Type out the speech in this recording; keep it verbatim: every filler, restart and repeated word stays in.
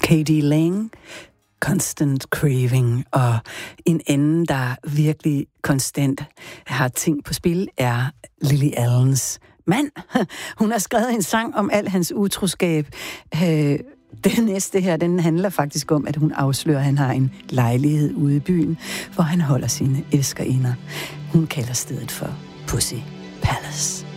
K.D. Lang, Constant Craving, og en anden, der virkelig konstant har ting på spil, er Lily Allens mand. Hun har skrevet en sang om al hans utroskab. Øh, den næste her, den handler faktisk om, at hun afslører, at han har en lejlighed ude i byen, hvor han holder sine elskerinder. Hun kalder stedet for Pussy Palace.